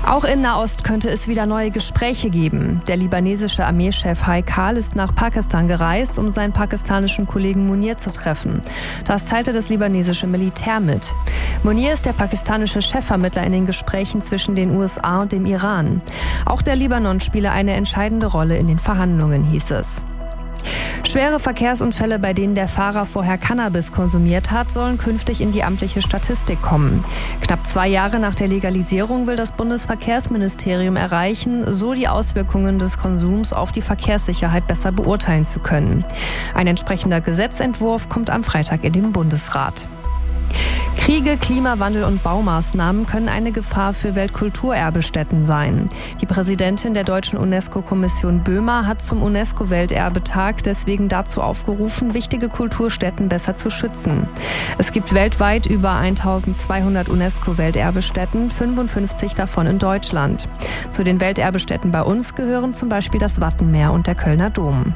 Auch in Nahost könnte es wieder neue Gespräche geben. Der libanesische Armeechef Haikal ist nach Pakistan gereist, um seinen pakistanischen Kollegen Munir zu treffen. Das teilte das libanesische Militär mit. Munir ist der pakistanische Chefvermittler in den Gesprächen zwischen den USA und dem Iran. Auch der Libanon spiele eine entscheidende Rolle in den Verhandlungen, hieß es. Schwere Verkehrsunfälle, bei denen der Fahrer vorher Cannabis konsumiert hat, sollen künftig in die amtliche Statistik kommen. Knapp 2 Jahre nach der Legalisierung will das Bundesverkehrsministerium erreichen, so die Auswirkungen des Konsums auf die Verkehrssicherheit besser beurteilen zu können. Ein entsprechender Gesetzentwurf kommt am Freitag in den Bundesrat. Kriege, Klimawandel und Baumaßnahmen können eine Gefahr für Weltkulturerbestätten sein. Die Präsidentin der deutschen UNESCO-Kommission Böhmer hat zum UNESCO-Welterbetag deswegen dazu aufgerufen, wichtige Kulturstätten besser zu schützen. Es gibt weltweit über 1200 UNESCO-Welterbestätten, 55 davon in Deutschland. Zu den Welterbestätten bei uns gehören zum Beispiel das Wattenmeer und der Kölner Dom.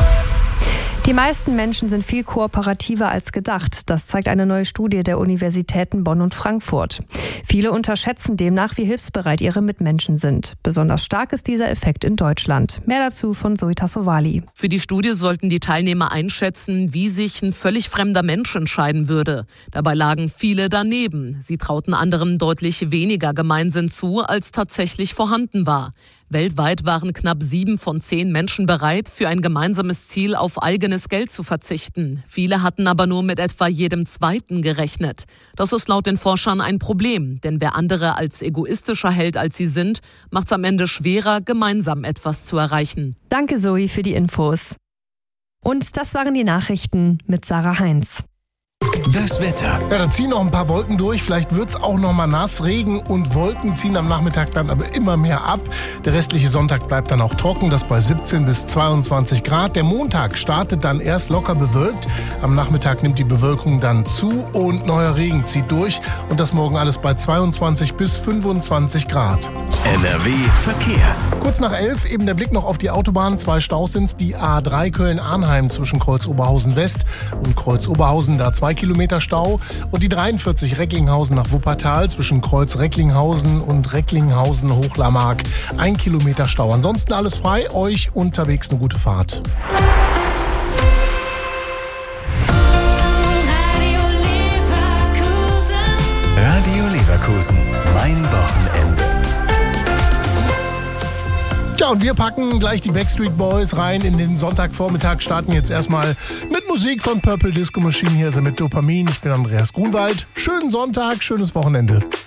Die meisten Menschen sind viel kooperativer als gedacht. Das zeigt eine neue Studie der Universitäten Bonn und Frankfurt. Viele unterschätzen demnach, wie hilfsbereit ihre Mitmenschen sind. Besonders stark ist dieser Effekt in Deutschland. Mehr dazu von Zoe Tassovali. Für die Studie sollten die Teilnehmer einschätzen, wie sich ein völlig fremder Mensch entscheiden würde. Dabei lagen viele daneben. Sie trauten anderen deutlich weniger Gemeinsinn zu, als tatsächlich vorhanden war. Weltweit waren knapp 7 von 10 Menschen bereit, für ein gemeinsames Ziel auf eigenes Geld zu verzichten. Viele hatten aber nur mit etwa jedem Zweiten gerechnet. Das ist laut den Forschern ein Problem, denn wer andere als egoistischer hält, als sie sind, macht es am Ende schwerer, gemeinsam etwas zu erreichen. Danke Zoe für die Infos. Und das waren die Nachrichten mit Sarah Heinz. Das Wetter. Ja, da ziehen noch ein paar Wolken durch. Vielleicht wird es auch noch mal nass. Regen und Wolken ziehen am Nachmittag dann aber immer mehr ab. Der restliche Sonntag bleibt dann auch trocken, das bei 17 bis 22 Grad. Der Montag startet dann erst locker bewölkt. Am Nachmittag nimmt die Bewölkung dann zu und neuer Regen zieht durch. Und das morgen alles bei 22 bis 25 Grad. NRW Verkehr. Kurz nach 11 eben der Blick noch auf die Autobahn. 2 Staus sind's. Die A3 Köln-Arnheim zwischen Kreuz-Oberhausen West und Kreuz-Oberhausen, da 2 Kilometer Stau. Und die 43 Recklinghausen nach Wuppertal zwischen Kreuz-Recklinghausen und Recklinghausen-Hochlarmark. 1 Kilometer Stau. Ansonsten alles frei. Euch unterwegs eine gute Fahrt. Radio Leverkusen. Mein Wochenende. Ja, und wir packen gleich die Backstreet Boys rein in den Sonntagvormittag, starten jetzt erstmal mit Musik von Purple Disco Machine. Hier ist er mit Dopamin. Ich bin Andreas Grunwald. Schönen Sonntag, schönes Wochenende.